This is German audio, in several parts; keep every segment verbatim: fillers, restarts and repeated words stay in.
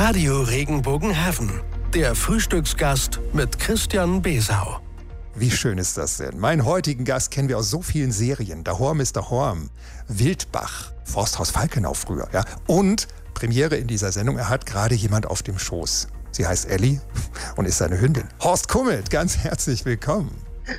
Radio Regenbogen-Heaven, der Frühstücksgast mit Christian Besau. Wie schön ist das denn? Meinen heutigen Gast kennen wir aus so vielen Serien. Dahorm ist Dahorm, Wildbach, Forsthaus Falkenau früher. Ja? Und Premiere in dieser Sendung, er hat gerade jemand auf dem Schoß. Sie heißt Elli und ist seine Hündin. Horst Kummelt, ganz herzlich willkommen.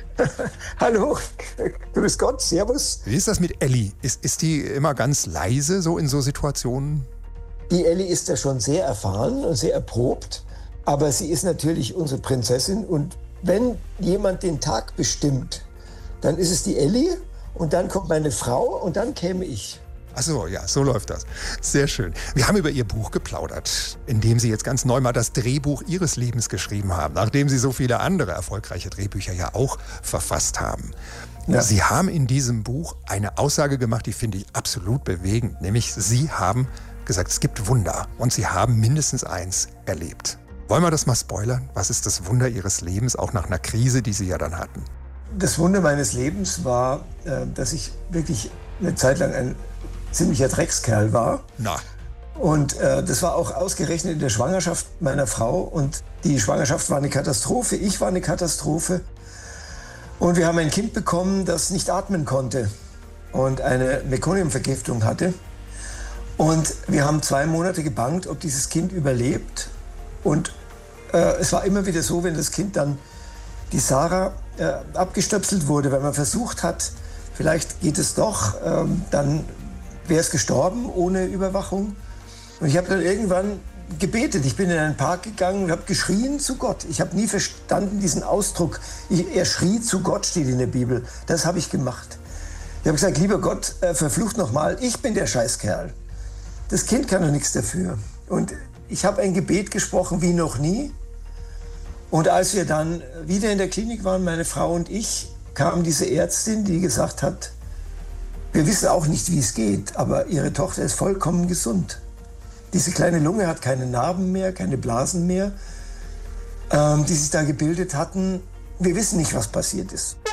Hallo, grüß Gott, servus. Wie ist das mit Elli? Ist, ist die immer ganz leise so in so Situationen? Die Elli ist ja schon sehr erfahren und sehr erprobt. Aber sie ist natürlich unsere Prinzessin. Und wenn jemand den Tag bestimmt, dann ist es die Elli. Und dann kommt meine Frau und dann käme ich. Ach so, ja, so läuft das. Sehr schön. Wir haben über Ihr Buch geplaudert, in dem Sie jetzt ganz neu mal das Drehbuch Ihres Lebens geschrieben haben, nachdem Sie so viele andere erfolgreiche Drehbücher ja auch verfasst haben. Ja. Sie haben in diesem Buch eine Aussage gemacht, die finde ich absolut bewegend, nämlich Sie haben gesagt, es gibt Wunder und Sie haben mindestens eins erlebt. Wollen wir das mal spoilern? Was ist das Wunder Ihres Lebens, auch nach einer Krise, die Sie ja dann hatten? Das Wunder meines Lebens war, dass ich wirklich eine Zeit lang ein ziemlicher Dreckskerl war. Na. Und äh, das war auch ausgerechnet in der Schwangerschaft meiner Frau. Und die Schwangerschaft war eine Katastrophe, ich war eine Katastrophe. Und wir haben ein Kind bekommen, das nicht atmen konnte und eine Mekoniumvergiftung hatte. Und wir haben zwei Monate gebangt, ob dieses Kind überlebt. Und äh, es war immer wieder so, wenn das Kind dann, die Sarah, äh, abgestöpselt wurde, weil man versucht hat, vielleicht geht es doch, äh, dann wäre es gestorben ohne Überwachung. Und ich habe dann irgendwann gebetet. Ich bin in einen Park gegangen und habe geschrien zu Gott. Ich habe nie verstanden diesen Ausdruck. Ich, er schrie zu Gott, steht in der Bibel. Das habe ich gemacht. Ich habe gesagt, lieber Gott, äh, verflucht nochmal, ich bin der Scheißkerl. Das Kind kann doch nichts dafür. Und ich habe ein Gebet gesprochen wie noch nie. Und als wir dann wieder in der Klinik waren, meine Frau und ich, kam diese Ärztin, die gesagt hat, wir wissen auch nicht, wie es geht, aber Ihre Tochter ist vollkommen gesund. Diese kleine Lunge hat keine Narben mehr, keine Blasen mehr, ähm, die sich da gebildet hatten. Wir wissen nicht, was passiert ist.